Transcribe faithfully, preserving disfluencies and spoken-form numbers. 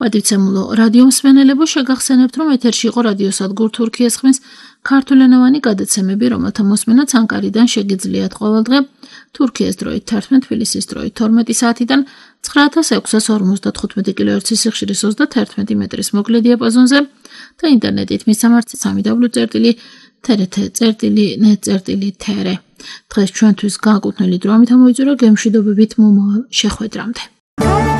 მადრიცემულო რადიო მსმენელებო, შეგახსენებთ, რომ ეთერში იყო რადიოსადგურ თურქიეს ხმის ქართულენოვანი გადაცემები, რომელთა მოსმენაც ანკარიდან შეგიძლიათ ყოველდღე თურქიეს დროით თერთმეტ, თბილისის დროით თორმეტი საათიდან ცხრა ათას ექვსას ორმოცდათხუთმეტი კილოჰერცის სიხშირის ოცდათერთმეტი მეტრის მოკლე დიაპაზონზე და ინტერნეტით მისამართი სამი დაბლიუ წერტილი თრთ წერტილი ნეტ წერტილი თერე. დღეს ჩვენთვის განკუთვნილი დრო ამით ამოიწურა გემშვიდობებით მომავალ შეხვედრამდე.